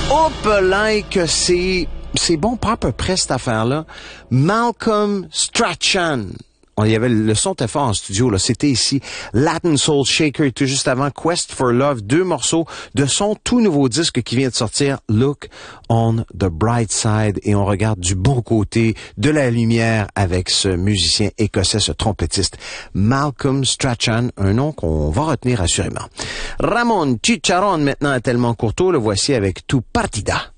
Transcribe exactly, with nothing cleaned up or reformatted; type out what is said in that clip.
Hop, like, c'est, c'est bon, pas à peu près cette affaire-là. Malcolm Strachan. Il y avait le son était fort en studio, là. C'était ici. Latin Soul Shaker, tout juste avant Quest for Love, deux morceaux de son tout nouveau disque qui vient de sortir, Look on the Bright Side. Et on regarde du bon côté de la lumière avec ce musicien écossais, ce trompettiste, Malcolm Strachan, un nom qu'on va retenir assurément. Ramon Chicharron, maintenant à Tellement Courteau, le voici avec Tu Partida.